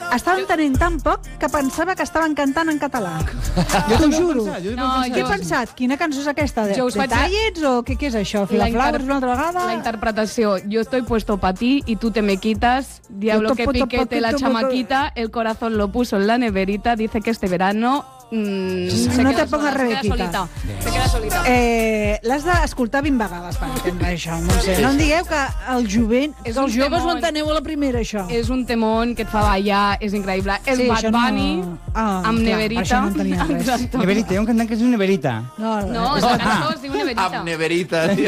estava entenent tan poc que pensava que estaven cantant en català. Jo t'ho juro. Què he pensat? Quina cançó és aquesta? ¿De Tallets o què és això? Filaflowers una altra vegada? La interpretació. Yo estoy puesto pa' ti y tú te me quitas. Diablo que piquete la chamaquita. El corazón lo puso en la neverita. Dice que este verano... no te pongas Rebequita. Se queda solita. L'has d'escoltar 20 vegades per entendre això. No em digueu que el jovent... Els joves ho enteneu a la primera, això. És un temón que et fa ballar, és increïble. És Bad Bunny amb Neverita. Això no entenia res. Neverita, hi ha un cantant que es diu Neverita. No, és una cançó, es diu Neverita. Amb neverita.